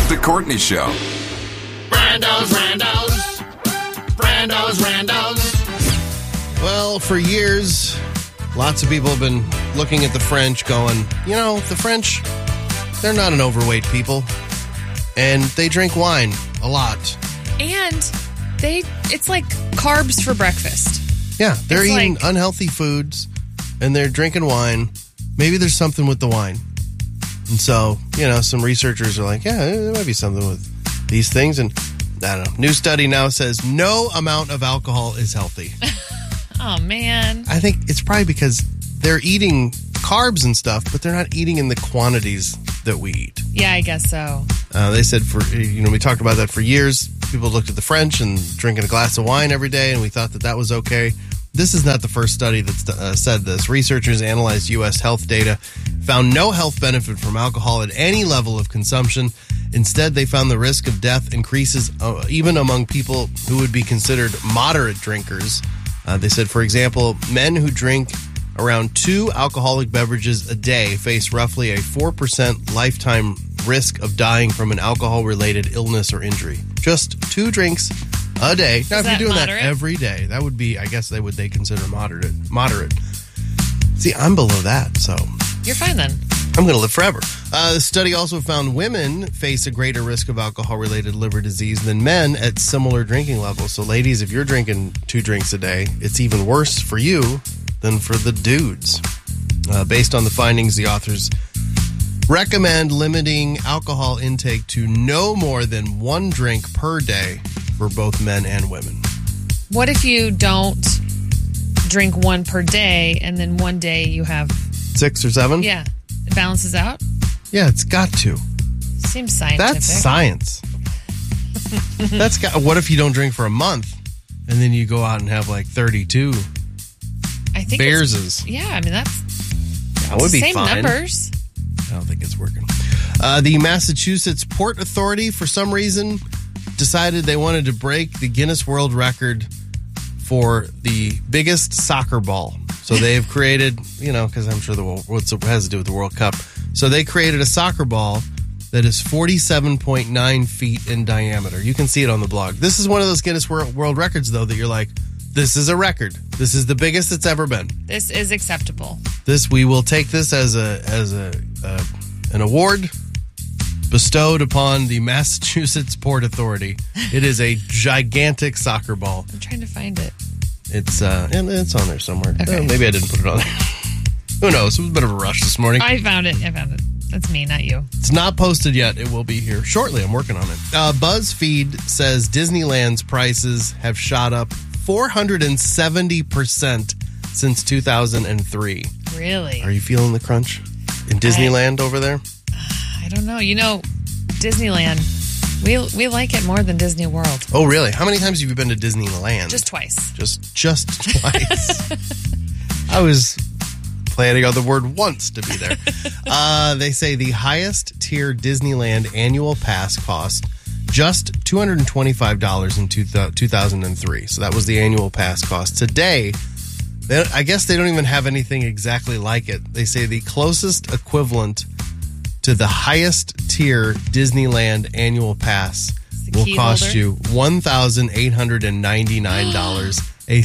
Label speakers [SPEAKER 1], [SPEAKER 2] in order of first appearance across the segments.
[SPEAKER 1] The Courtney Show.
[SPEAKER 2] Brando's. Well, for years, lots of people have been looking at the French going, the French, they're not an overweight people. And they drink wine a lot.
[SPEAKER 3] And it's like carbs for breakfast.
[SPEAKER 2] Yeah, they're eating unhealthy foods and they're drinking wine. Maybe there's something with the wine. And so, some researchers are like, yeah, there might be something with these things. And I don't know. New study now says no amount of alcohol is healthy.
[SPEAKER 3] Oh, man.
[SPEAKER 2] I think it's probably because they're eating carbs and stuff, but they're not eating in the quantities that we eat.
[SPEAKER 3] Yeah, I guess so.
[SPEAKER 2] They said we talked about that for years. People looked at the French and drinking a glass of wine every day, and we thought that was okay. This is not the first study that's said this. Researchers analyzed U.S. health data, found no health benefit from alcohol at any level of consumption. Instead, they found the risk of death increases even among people who would be considered moderate drinkers. They said, for example, men who drink around 2 alcoholic beverages a day face roughly a 4% lifetime risk of dying from an alcohol-related illness or injury. Just 2 drinks a day. Now, if you're doing that every day, that would be, I guess they consider moderate. See, I'm below that, so.
[SPEAKER 3] You're fine then.
[SPEAKER 2] I'm going to live forever. The study also found women face a greater risk of alcohol-related liver disease than men at similar drinking levels. So, ladies, if you're drinking 2 drinks a day, it's even worse for you than for the dudes. Based on the findings, the authors recommend limiting alcohol intake to no more than 1 drink per day for both men and women.
[SPEAKER 3] What if you don't drink 1 per day and then one day you have
[SPEAKER 2] 6 or 7?
[SPEAKER 3] Yeah. It balances out?
[SPEAKER 2] Yeah, it's got to.
[SPEAKER 3] Seems scientific.
[SPEAKER 2] That's science. What if you don't drink for a month and then you go out and have like 32
[SPEAKER 3] I think
[SPEAKER 2] Bearses?
[SPEAKER 3] Yeah, I mean, that
[SPEAKER 2] would be
[SPEAKER 3] same
[SPEAKER 2] fine.
[SPEAKER 3] Numbers.
[SPEAKER 2] I don't think it's working. The Massachusetts Port Authority, for some reason, decided they wanted to break the Guinness World Record for the biggest soccer ball. So they've created, because I'm sure it has to do with the World Cup. So they created a soccer ball that is 47.9 feet in diameter. You can see it on the blog. This is one of those Guinness World Records, though, that you're like, this is a record. This is the biggest it's ever been.
[SPEAKER 3] This is acceptable.
[SPEAKER 2] We will take this as an award bestowed upon the Massachusetts Port Authority. It is a gigantic soccer ball.
[SPEAKER 3] I'm trying to find it.
[SPEAKER 2] It's on there somewhere.
[SPEAKER 3] Okay.
[SPEAKER 2] Maybe I didn't put it on there. Who knows? It was a bit of a rush this morning.
[SPEAKER 3] I found it. That's me, not you.
[SPEAKER 2] It's not posted yet. It will be here shortly. I'm working on it. BuzzFeed says Disneyland's prices have shot up 470% since 2003.
[SPEAKER 3] Really?
[SPEAKER 2] Are you feeling the crunch in Disneyland over there?
[SPEAKER 3] I don't know. Disneyland, we like it more than Disney World.
[SPEAKER 2] Oh, really? How many times have you been to Disneyland?
[SPEAKER 3] Just twice.
[SPEAKER 2] Just twice. I was planning on the word once to be there. They say the highest tier Disneyland annual pass cost just $225 in 2003. So that was the annual pass cost. Today, I guess they don't even have anything exactly like it. They say the closest equivalent to the highest tier Disneyland annual pass will cost you $1,899, a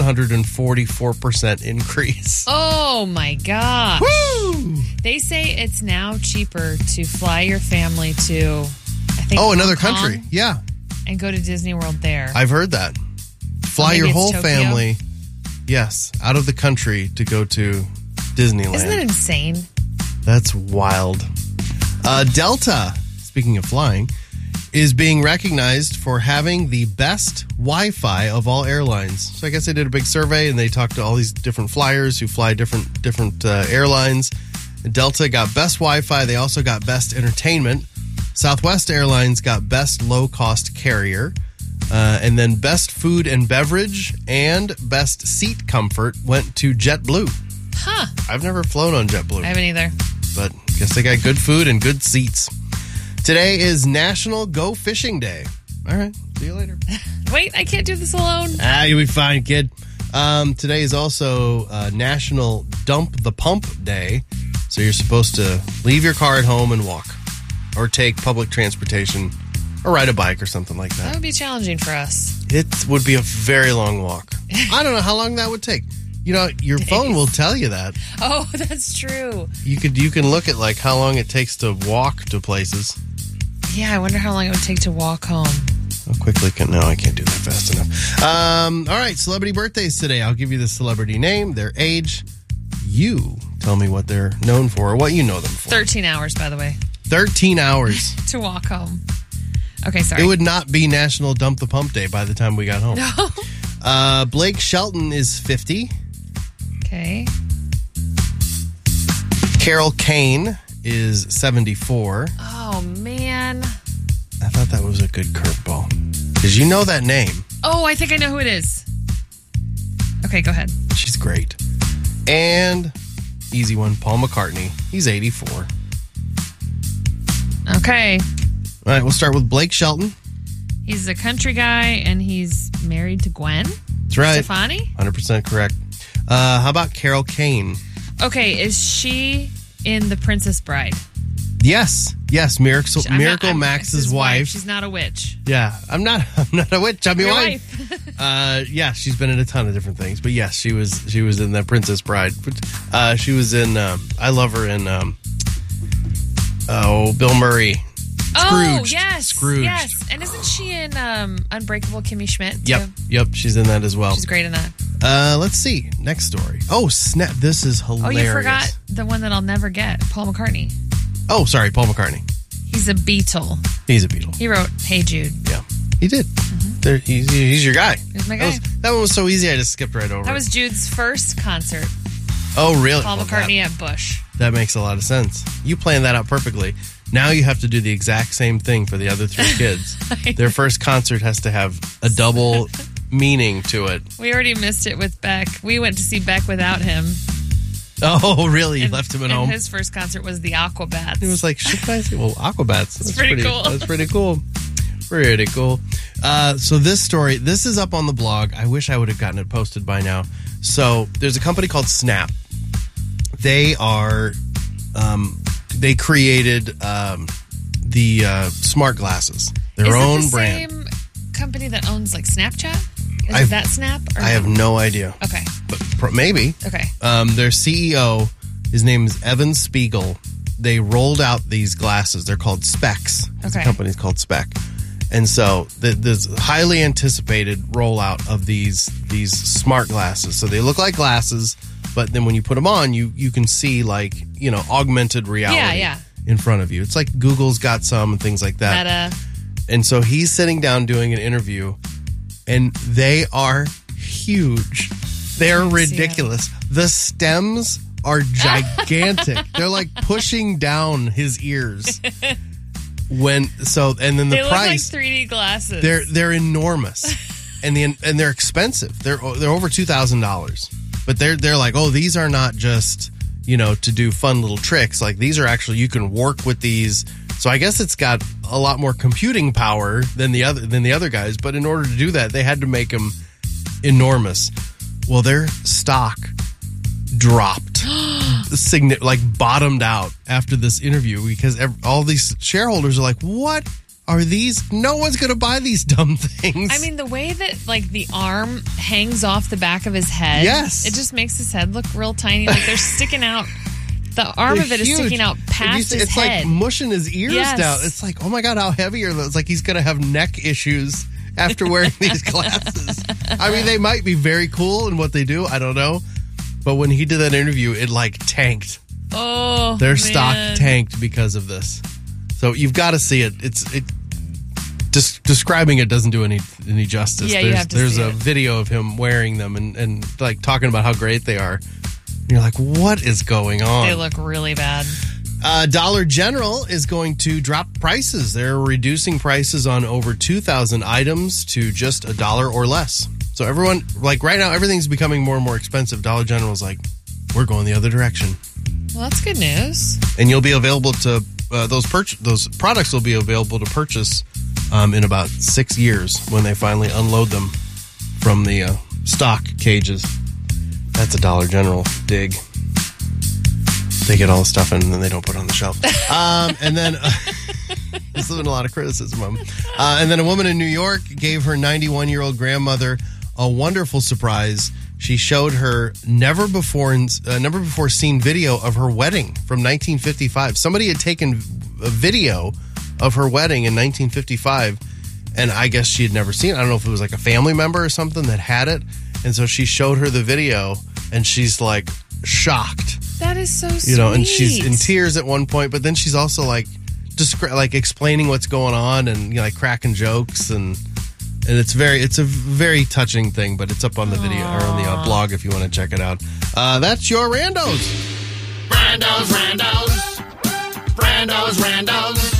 [SPEAKER 2] 744% increase.
[SPEAKER 3] Oh my gosh.
[SPEAKER 2] Woo!
[SPEAKER 3] They say it's now cheaper to fly your family to, I think,
[SPEAKER 2] another
[SPEAKER 3] Hong Kong,
[SPEAKER 2] country. Yeah.
[SPEAKER 3] and go to Disney World there.
[SPEAKER 2] I've heard that. Fly your whole family, yes, out of the country to go to Disneyland.
[SPEAKER 3] Isn't that insane?
[SPEAKER 2] That's wild. Delta, speaking of flying, is being recognized for having the best Wi-Fi of all airlines. So I guess they did a big survey and they talked to all these different flyers who fly different airlines. Delta got best Wi-Fi. They also got best entertainment. Southwest Airlines got best low-cost carrier. And then best food and beverage and best seat comfort went to JetBlue.
[SPEAKER 3] Huh.
[SPEAKER 2] I've never flown on JetBlue.
[SPEAKER 3] I haven't either.
[SPEAKER 2] But I guess they got good food and good seats. Today is National Go Fishing Day. All right. See you later.
[SPEAKER 3] Wait, I can't do this alone.
[SPEAKER 2] You'll be fine, kid. Today is also National Dump the Pump Day. So you're supposed to leave your car at home and walk. or take public transportation or ride a bike or something like
[SPEAKER 3] That
[SPEAKER 2] that.
[SPEAKER 3] would be challenging for us.
[SPEAKER 2] It would be a very long walk. I don't know how long that would take. You know, your phone will tell you that.
[SPEAKER 3] Oh, that's true.
[SPEAKER 2] You can look at like how long it takes to walk to places.
[SPEAKER 3] Yeah, I wonder how long it would take to walk home.
[SPEAKER 2] How quickly can... No, I can't do that fast enough. All right, celebrity birthdays today. I'll give you the celebrity name, their age. You tell me what they're known for or what you know them for.
[SPEAKER 3] 13 hours, by the way,
[SPEAKER 2] 13 hours.
[SPEAKER 3] to walk home. Okay, sorry.
[SPEAKER 2] It would not be National Dump the Pump Day by the time we got home.
[SPEAKER 3] No.
[SPEAKER 2] Blake Shelton is 50.
[SPEAKER 3] Okay.
[SPEAKER 2] Carol Kane is 74.
[SPEAKER 3] Oh, man.
[SPEAKER 2] I thought that was a good curveball. Because you know that name.
[SPEAKER 3] Oh, I think I know who it is. Okay, go ahead.
[SPEAKER 2] She's great. And, easy one, Paul McCartney. He's 84.
[SPEAKER 3] Okay.
[SPEAKER 2] All right, we'll start with Blake Shelton.
[SPEAKER 3] He's a country guy, and he's married to Gwen
[SPEAKER 2] That's right.
[SPEAKER 3] Stefani.
[SPEAKER 2] 100% correct. How about Carol Kane?
[SPEAKER 3] Okay, is she in The Princess Bride?
[SPEAKER 2] Yes. Miracle
[SPEAKER 3] I'm
[SPEAKER 2] Max's
[SPEAKER 3] his
[SPEAKER 2] wife.
[SPEAKER 3] She's not a witch.
[SPEAKER 2] Yeah, I'm not a witch. I'm your
[SPEAKER 3] Your
[SPEAKER 2] wife. Yeah, she's been in a ton of different things, but yes, she was in The Princess Bride. She was in. I love her in. Bill Murray.
[SPEAKER 3] Oh,
[SPEAKER 2] Scrooged.
[SPEAKER 3] yes.
[SPEAKER 2] Scrooged.
[SPEAKER 3] Yes. And isn't she in Unbreakable Kimmy Schmidt, too?
[SPEAKER 2] Yep. She's in that as well.
[SPEAKER 3] She's great in that.
[SPEAKER 2] Let's see. Next story. Oh, snap. This is hilarious.
[SPEAKER 3] Oh, you forgot the one that I'll never get, Paul McCartney.
[SPEAKER 2] Oh, sorry, Paul McCartney.
[SPEAKER 3] He's a Beatle.
[SPEAKER 2] He's a Beatle.
[SPEAKER 3] He wrote Hey Jude.
[SPEAKER 2] Yeah, he did. There, he's your guy.
[SPEAKER 3] He's my guy.
[SPEAKER 2] That one was so easy, I just skipped right over
[SPEAKER 3] That
[SPEAKER 2] it.
[SPEAKER 3] was Jude's first concert.
[SPEAKER 2] Oh, really?
[SPEAKER 3] Paul
[SPEAKER 2] Well,
[SPEAKER 3] McCartney at Bush.
[SPEAKER 2] That makes a lot of sense. You planned that out perfectly. Now you have to do the exact same thing for the other three kids. Their first concert has to have a double meaning to it.
[SPEAKER 3] We already missed it with Beck. We went to see Beck without him.
[SPEAKER 2] Oh, really? You left him at home?
[SPEAKER 3] His first concert was the Aquabats.
[SPEAKER 2] He was like, should I see? Well, Aquabats. That's
[SPEAKER 3] pretty cool.
[SPEAKER 2] That's pretty cool. Pretty cool. So this story, this is up on the blog. I wish I would have gotten it posted by now. So there's a company called Snap. They are, they created the smart glasses. Their own brand.
[SPEAKER 3] Same company that owns like Snapchat? Is it that Snap? Or
[SPEAKER 2] I have no idea.
[SPEAKER 3] Okay.
[SPEAKER 2] But maybe.
[SPEAKER 3] Okay.
[SPEAKER 2] Their CEO, his name is Evan Spiegel. They rolled out these glasses. They're called Specs.
[SPEAKER 3] Okay.
[SPEAKER 2] The company's called Spec. And so this highly anticipated rollout of these smart glasses. So they look like glasses, but then when you put them on, you can see like, augmented reality in front of you. It's like Google's got some and things like that.
[SPEAKER 3] Meta.
[SPEAKER 2] And so he's sitting down doing an interview, and they are huge. They're ridiculous. The stems are gigantic. They're like pushing down his ears. And then the
[SPEAKER 3] They
[SPEAKER 2] price,
[SPEAKER 3] look like 3D glasses.
[SPEAKER 2] they're enormous, and they're expensive. They're over $2,000. But they're like, oh, these are not just to do fun little tricks. Like these are actually, you can work with these. So I guess it's got a lot more computing power than the other guys. But in order to do that, they had to make them enormous. Well, their stock dropped, bottomed out after this interview because all these shareholders are like, what are these? No one's going to buy these dumb things.
[SPEAKER 3] I mean, the way that the arm hangs off the back of his head.
[SPEAKER 2] Yes.
[SPEAKER 3] It just makes his head look real tiny. Like they're sticking out. The arm
[SPEAKER 2] They're
[SPEAKER 3] of it is
[SPEAKER 2] huge.
[SPEAKER 3] sticking out past his
[SPEAKER 2] it's
[SPEAKER 3] head.
[SPEAKER 2] like mushing his ears
[SPEAKER 3] Yes.
[SPEAKER 2] down. It's like, oh my God, how heavy are those? It's like he's going to have neck issues after wearing these glasses. I mean, they might be very cool in what they do. I don't know. But when he did that interview, it tanked.
[SPEAKER 3] Oh,
[SPEAKER 2] Their
[SPEAKER 3] man.
[SPEAKER 2] stock tanked because of this. So you've got to see it. Just describing it doesn't do any justice.
[SPEAKER 3] Yeah, you have to
[SPEAKER 2] there's
[SPEAKER 3] see
[SPEAKER 2] a
[SPEAKER 3] it.
[SPEAKER 2] video of him wearing them and like talking about how great they are. And you're like, what is going on?
[SPEAKER 3] They look really bad.
[SPEAKER 2] Dollar General is going to drop prices. They're reducing prices on over 2,000 items to just $1 or less. So everyone, like right now, everything's becoming more and more expensive. Dollar General's like, we're going the other direction.
[SPEAKER 3] Well, that's good news.
[SPEAKER 2] And you'll be available to, those products will be available to purchase in about 6 years when they finally unload them from the stock cages. That's a Dollar General dig. They get all the stuff in and then they don't put it on the shelf. And then This has been a lot of criticism of him. And then a woman in New York gave her 91-year-old grandmother a wonderful surprise. She showed her never before seen video of her wedding from 1955. Somebody had taken a video of her wedding in 1955, and I guess she had never seen it. I don't know if it was like a family member or something that had it. And so she showed her the video, and she's like shocked.
[SPEAKER 3] That is so sweet.
[SPEAKER 2] You know, and she's in tears at one point, but then she's also like explaining what's going on and like cracking jokes, and it's a very touching thing. But it's up on the video or on the blog if you want to check it out. That's your randos. Randos.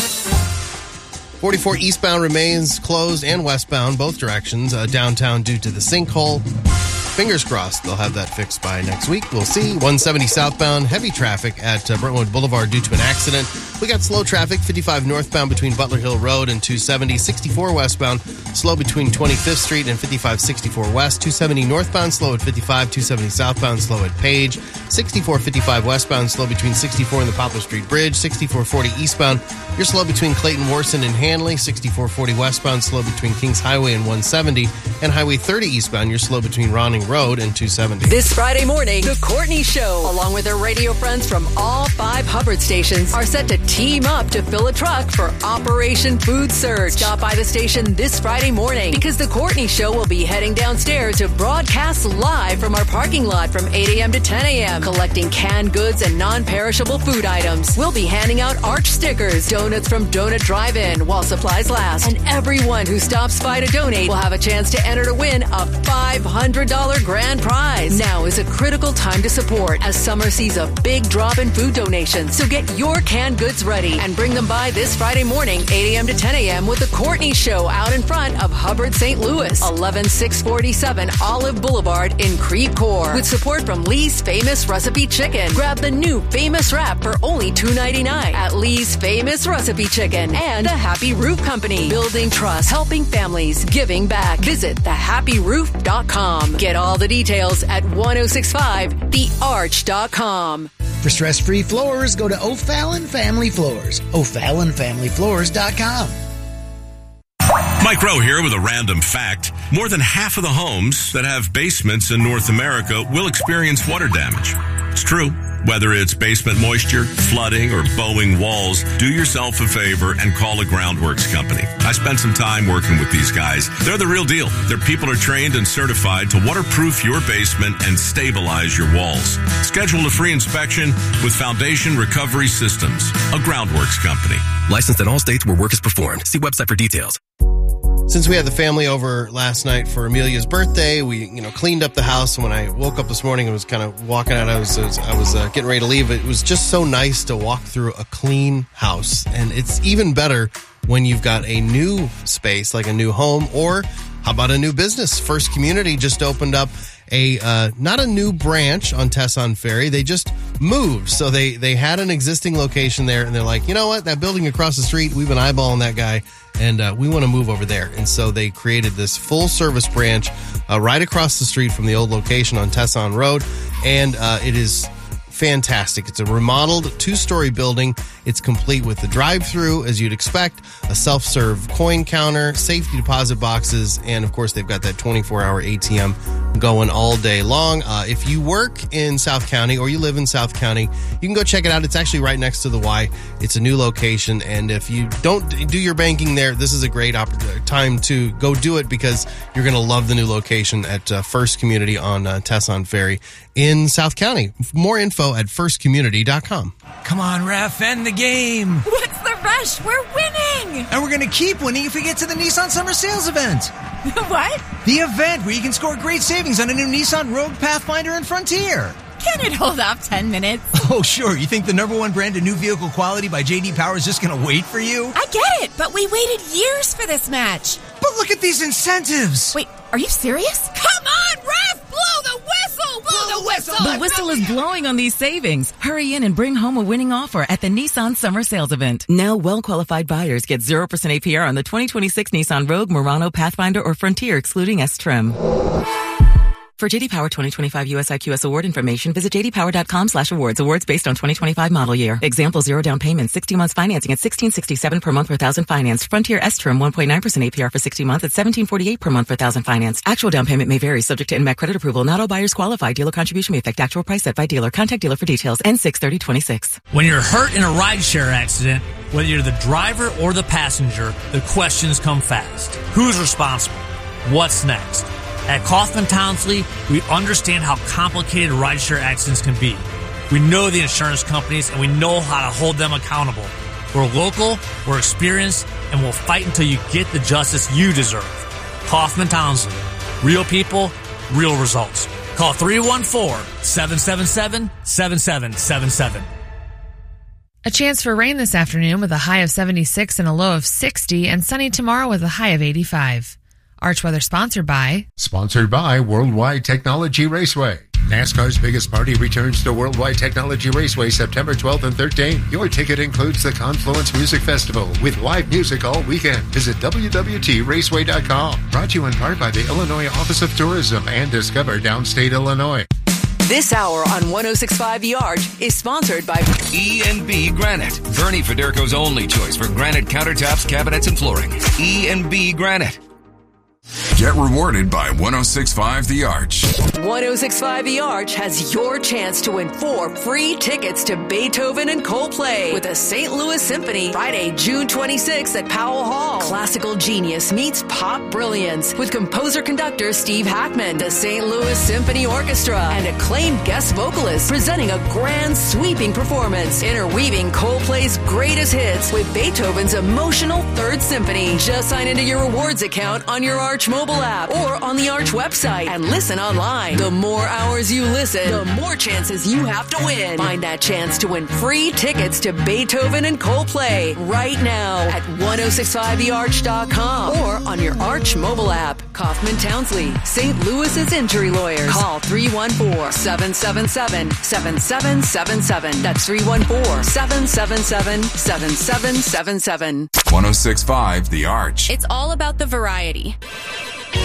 [SPEAKER 2] 44 eastbound remains closed and westbound, both directions, downtown due to the sinkhole. Fingers crossed they'll have that fixed by next week. We'll see. 170 southbound, heavy traffic at Brentwood Boulevard due to an accident. We got slow traffic, 55 northbound between Butler Hill Road and 270. 64 westbound, slow between 25th Street and 5564 West. 270 northbound, slow at 55. 270 southbound, slow at Page. 6455 westbound, slow between 64 and the Poplar Street Bridge. 6440 eastbound, you're slow between Clayton Warson and Hanley. 6440 westbound, slow between Kings Highway and 170. And Highway 30 eastbound, you're slow between Ronning Road and 270.
[SPEAKER 1] This Friday morning, The Courtney Show, along with their radio friends from all 5 Hubbard stations, are set to team up to fill a truck for Operation Food Surge. Stop by the station this Friday morning because The Courtney Show will be heading downstairs to broadcast live from our parking lot from 8 a.m. to 10 a.m., collecting canned goods and non-perishable food items. We'll be handing out Arch stickers, donuts from Donut Drive-In while supplies last, and everyone who stops by to donate will have a chance to enter to win a $500 grand prize. Now is a critical time to support as summer sees a big drop in food donations. So get your canned goods ready and bring them by this Friday morning, 8 a.m. to 10 a.m. with The Courtney Show out in front of Hubbard St. Louis, 11647 Olive Boulevard in Creve Coeur. With support from Lee's Famous Recipe Chicken. Grab the new Famous Wrap for only $2.99 at Lee's Famous Recipe Chicken. And The Happy Roof Company. Building trust, helping families, giving back. Visit thehappyroof.com. Get all the details at 1065thearch.com.
[SPEAKER 4] For stress-free floors, go to O'Fallon Family Floors. O'FallonFamilyFloors.com.
[SPEAKER 5] Mike Rowe here with a random fact. More than half of the homes that have basements in North America will experience water damage. It's true. Whether it's basement moisture, flooding, or bowing walls, do yourself a favor and call a Groundworks company. I spent some time working with these guys. They're the real deal. Their people are trained and certified to waterproof your basement and stabilize your walls. Schedule a free inspection with Foundation Recovery Systems, a Groundworks company.
[SPEAKER 6] Licensed in all states where work is performed. See website for details.
[SPEAKER 2] Since we had the family over last night for Amelia's birthday, we cleaned up the house. When I woke up this morning and was kind of walking out, I was getting ready to leave. It was just so nice to walk through a clean house, and it's even better when you've got a new space, like a new home, or how about a new business? First Community just opened up not a new branch on Tesson Ferry. They just moved. So they had an existing location there, and they're like, you know what? That building across the street, we've been eyeballing that guy, and we want to move over there. And so they created this full-service branch right across the street from the old location on Tesson Road, and it is fantastic. It's a remodeled 2-story building. It's complete with the drive-through, as you'd expect, a self-serve coin counter, safety deposit boxes, and of course they've got that 24-hour ATM going all day long. If you work in South County or you live in South County, you can go check it out. It's actually right next to the Y. It's a new location, and if you don't do your banking there, this is a great time to go do it because you're going to love the new location at First Community on Tesson Ferry in South County. More info at firstcommunity.com.
[SPEAKER 7] Come on, ref, end the game.
[SPEAKER 8] What's the rush? We're winning.
[SPEAKER 7] And we're going to keep winning if we get to the Nissan Summer Sales event.
[SPEAKER 8] What?
[SPEAKER 7] The event where you can score great savings on a new Nissan Rogue, Pathfinder, and Frontier.
[SPEAKER 8] Can it hold off 10 minutes?
[SPEAKER 7] Oh, sure. You think the #1 brand of new vehicle quality by J.D. Power is just going to wait for you?
[SPEAKER 8] I get it, but we waited years for this match.
[SPEAKER 7] But look at these incentives.
[SPEAKER 8] Wait, are you serious? Come on, ref! Blow the whistle! Blow the whistle!
[SPEAKER 9] The whistle is blowing on these savings. Hurry in and bring home a winning offer at the Nissan Summer Sales Event. Now, well-qualified buyers get 0% APR on the 2026 Nissan Rogue, Murano, Pathfinder, or Frontier, excluding S-Trim. For J.D. Power 2025 US IQS award information, visit jdpower.com/awards. Awards based on 2025 model year. Example, 0 down payment, 60 months financing at $1,667 per month per thousand financed. Frontier S-Term 1.9% APR for 60 months at $1,748 per month per thousand financed. Actual down payment may vary, subject to NMAC credit approval. Not all buyers qualify. Dealer contribution may affect actual price set by dealer. Contact dealer for details. N6/3026.
[SPEAKER 10] When you're hurt in a rideshare accident, whether you're the driver or the passenger, the questions come fast. Who's responsible? What's next? At Kaufman Townsley, we understand how complicated rideshare accidents can be. We know the insurance companies and we know how to hold them accountable. We're local, we're experienced, and we'll fight until you get the justice you deserve. Kaufman Townsley. Real people, real results. Call 314-777-7777.
[SPEAKER 3] A chance for rain this afternoon with a high of 76 and a low of 60, and sunny tomorrow with a high of 85. Arch Weather sponsored by
[SPEAKER 11] Worldwide Technology Raceway. NASCAR's biggest party returns to Worldwide Technology Raceway September 12th and 13th. Your ticket includes the Confluence Music Festival with live music all weekend. Visit WWTRaceway.com. Brought to you in part by the Illinois Office of Tourism and Discover Downstate Illinois.
[SPEAKER 1] This hour on 106.5 The Arch is sponsored by
[SPEAKER 12] E&B Granite. Bernie Federko's only choice for granite countertops, cabinets, and flooring. E&B Granite.
[SPEAKER 13] Get rewarded by 106.5 The Arch.
[SPEAKER 1] 106.5 The Arch has your chance to win 4 free tickets to Beethoven and Coldplay with the St. Louis Symphony Friday, June 26th at Powell Hall. Classical genius meets pop brilliance with composer-conductor Steve Hackman, the St. Louis Symphony Orchestra, and acclaimed guest vocalists presenting a grand sweeping performance, interweaving Coldplay's greatest hits with Beethoven's emotional Third Symphony. Just sign into your rewards account on your Arch mobile app or on the Arch website and listen online. The more hours you listen, the more chances you have to win. Find that chance to win free tickets to Beethoven and Coldplay right now at 1065thearch.com or on your Arch mobile app. Kaufman Townsley, St. Louis's injury lawyers. Call 314-777-7777. That's 314-777-7777.
[SPEAKER 13] 106.5 The Arch.
[SPEAKER 14] It's all about the variety.